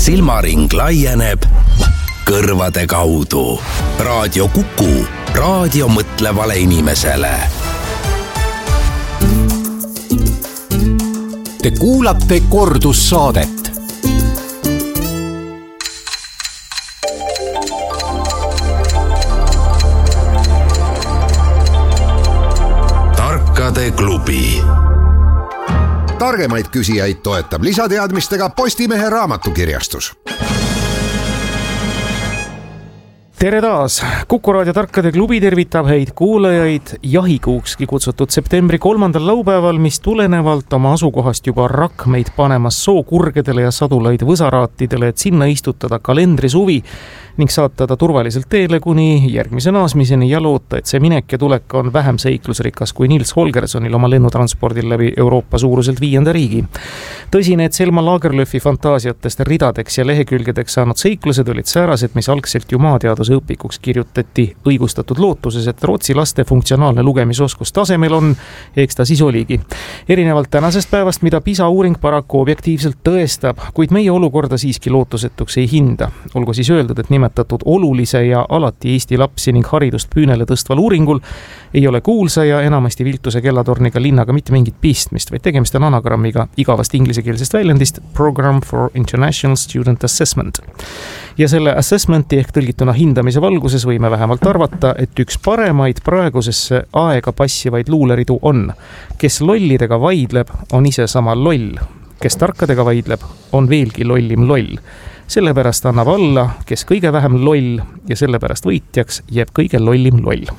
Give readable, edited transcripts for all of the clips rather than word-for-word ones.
silmaring laieneb kõrvade kaudu. Raadio Kuku, raadio mõtlevale inimesele. Te kuulate kordussaadet. Tarkade klubi. Targemaid küsijaid toetab lisateadmistega Postimehe raamatukirjastus. Tere taas! Kuku raadio Tarkade klubi tervitab häid kuulajaid jahikuukski kutsutud septembri 3. laupäeval, mis tulenevalt oma asukohast juba rakmeid panemas sookurgedele ja sadulaid võsaraatidele, et sinna istutada kalendrisuvi ning saata ta turvaliselt teele kuni järgmise naasmiseni ja loota, et see minek ja tulek on vähem seiklusrikas kui Nils Holgerssonil oma lennutranspordil läbi Euroopa suuruselt 5. riigi. Tõsi, need Selma Lagerlöfi fantaasiatest ridadeks ja lehekülgedeks saanud seiklused olid säärased, mis algselt ju maateaduse õpikuks kirjutati õigustatud lootuses, et Rootsi laste funktsionaalne lugemisoskus tasemel on, eks ta siis oligi. Erinevalt tänasest päevast, mida PISA uuring paraku objektiivselt tõestab, kuid meie olukorda siiski lootusetuks ei hinda. Olgu siis öeldud, et nimetatud olulise ja alati Eesti lapsi ning haridust püünele tõstval uuringul ei ole kuulsa ja enamasti viltuse kellatorniga linnaga mitte mingit pistmist, vaid tegemist on anagrammiga igavast inglisekeelsest väljendist Program for International Student Assessment. Ja selle assessmenti ehk tõlgituna hindamise valguses võime vähemalt arvata, et üks paremaid praegusesse aega passivaid luuleridu on. Kes lollidega vaidleb, on ise sama loll. Kes tarkadega vaidleb, on veelgi lollim loll. Sellepärast annab alla, kes kõige vähem loll ja sellepärast võitjaks jääb kõige lollim loll.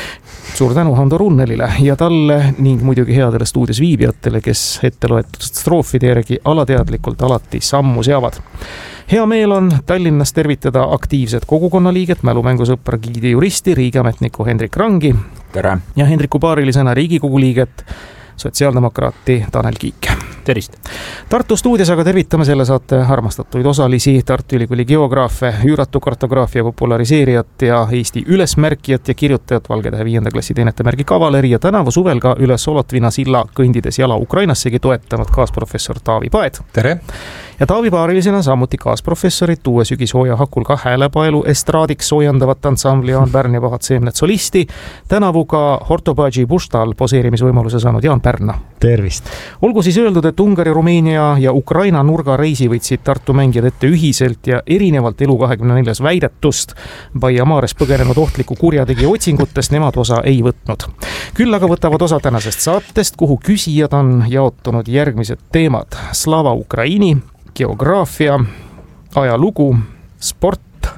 Suur tänu Hando Runnelile ja talle ning muidugi headele stuudios viibijatele, kes ette loetud stroofide järgi alateadlikult alati sammu seavad. Hea meel on Tallinnas tervitada aktiivset kogukonnaliiget, mälumängusõpra giidi juristi, riigiametniku Hendrik Rangi. Tere! Ja Hendriku paarilisena Riigikogu liiget, sotsiaaldemokraati Tanel Kiik. Tervist! Tartu stuudios aga tervitame selle saate armastatuid osalisi, Tartu Ülikooli geograafe, üüratu kartograafia populariseerijat ja Eesti ülesmärkijat ja kirjutajat Valgetähe 5. klassi teenetemärgi kavaleri ja tänavu suvel ka üle Solotvina silla kõndides jala Ukrainassegi toetanud kaasprofessor Taavi Paed. Tere! Ja Taavi paarilisena samuti kaasprofessorit, uue sügishooja hakul ka häälepaelu estraadiks soojandavat ansambli Jaan Pärn ja Pahad Seemnet solisti, tänavu ka Hortobadži Puštal poseerimisvõimaluse saanud Jaan Pärna. Tervist! Olgu siis öeldud, et Ungari, Rumeenia ja Ukraina nurgareisi võtsid Tartu mängijad ette ühiselt ja erinevalt Elu24 väidetust Baia Maares põgenenud ohtliku kurjategi otsingutest nemad osa ei võtnud. Küll aga võtavad osa tänasest saatest, kuhu küsijad on jaotunud järgmised teemad. Slava Ukraini, geograafia, ajalugu, sport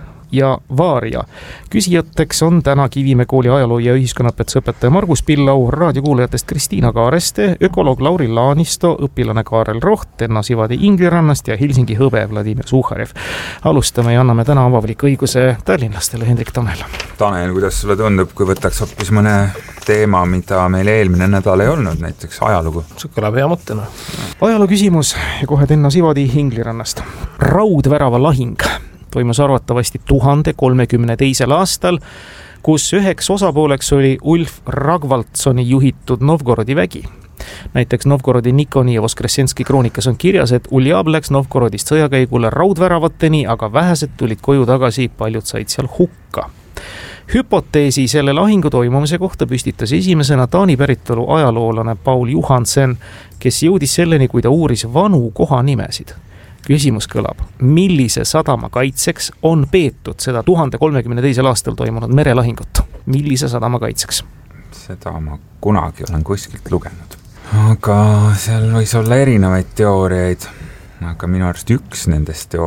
ja vaaria. Küsijateks on täna Kivimäe kooli ajaloo- ja ühiskonnapetsõpetaja Margus Pillau, raadiokuulajatest Kristiina Kaareste, ökoloog Lauri Laanisto, õpilane Kaarel Roht, Enna Sivadi Inglirannast ja Helsingi hõbe Vladimir Suhharev. Alustame ja anname täna avaliku õiguse tallinlastele. Hendrik Tanel. Tanel, kuidas sulle tundub, kui võtaks hoopis mõne teema, mida meil eelmine nädal ei olnud, näiteks ajalugu? See kõlab hea mõttena. Ajaloo küsimus ja kohe Enna Sivadi Inglirannast. Raudvärava lahing toimus arvatavasti 1032. aastal, kus üheks osapooleks oli Ulf Ragvaltsoni juhitud Novgorodi vägi. Näiteks Novgorodi Nikoni ja Voskresenski kroonikas on kirjas, et Uljab läks Novgorodist sõjakäigule raudväravateni, aga vähesed tulid koju tagasi, paljud said seal hukka. Hüpoteesi selle lahingu toimumise kohta püstitas esimesena Taani päritolu ajaloolane Paul Johansen, kes jõudis selleni, kui ta uuris vanu kohanimesid. Küsimus kõlab, millise sadama kaitseks on peetud seda 1032. aastal toimunud merelahingut? Millise sadama kaitseks? Seda ma kunagi olen kuskilt lugenud. Aga seal võis olla erinevaid teooriaid. Aga minu arust üks nendest